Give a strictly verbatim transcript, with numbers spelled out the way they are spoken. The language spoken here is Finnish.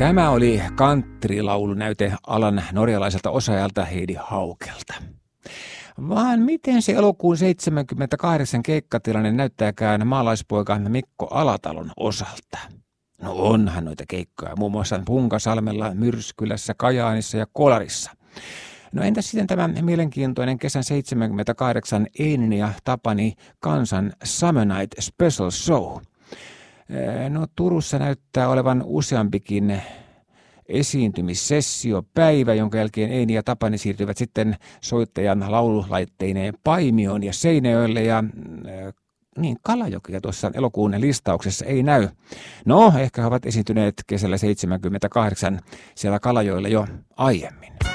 Tämä oli country-laulunäyte alan norjalaiselta osaajalta Heidi Haukelta. Vaan miten se elokuun seitsemänkymmentäkahdeksan keikkatilanne näyttääkään maalaispoika Mikko Alatalon osalta? No onhan noita keikkoja, muun muassa Punkasalmella, Myrskylässä, Kajaanissa ja Kolarissa. No entäs sitten tämä mielenkiintoinen kesän seitsemänkymmentäkahdeksan Einin ja Tapani Kansan Summer Night Special Show? No Turussa näyttää olevan useampikin esiintymissessiopäivä, jonka jälkeen Eini ja Tapani siirtyvät sitten soittajan laululaitteineen Paimioon ja Seinäjoelle ja niin Kalajokia tuossa elokuun listauksessa ei näy. No, ehkä he ovat esiintyneet kesällä seitsemänkymmentäkahdeksan siellä Kalajoilla jo aiemmin.